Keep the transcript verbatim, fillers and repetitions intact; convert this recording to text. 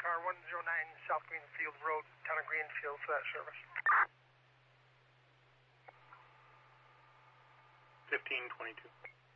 car one oh nine South Greenfield Road, town of Greenfield for that service. fifteen twenty-two.